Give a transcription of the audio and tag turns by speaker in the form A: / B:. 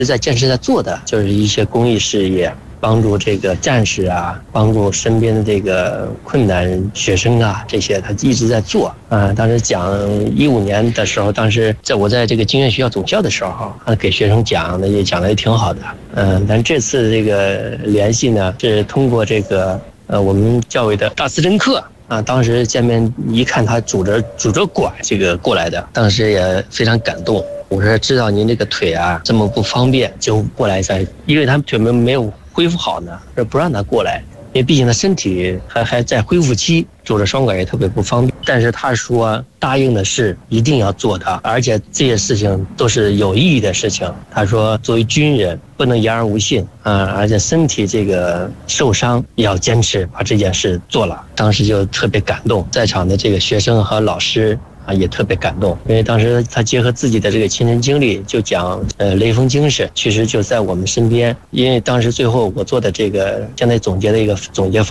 A: 在坚持在做的，就是一些公益事业，帮助这个战士啊，帮助身边的这个困难学生啊，这些他一直在做啊。当时讲15年的时候，当时我在这个经院学校总校的时候，给学生讲的也讲的也挺好的。但这次这个联系呢，是通过这个我们教委的大司政课啊，当时见面一看他拄着拐这个过来的，当时也非常感动。我说知道您这个腿啊这么不方便，就过来一下，因为他腿没有恢复好呢，不让他过来，因为毕竟他身体还在恢复期，拄着双拐也特别不方便。但是他说答应的是一定要做的，而且这些事情都是有意义的事情。他说作为军人不能言而无信啊，而且身体这个受伤也要坚持把这件事做了。当时就特别感动，在场的这个学生和老师也特别感动，因为当时他结合自己的这个亲身经历，就讲雷锋精神其实就在我们身边。因为当时最后我做的这个现在总结的一个总结法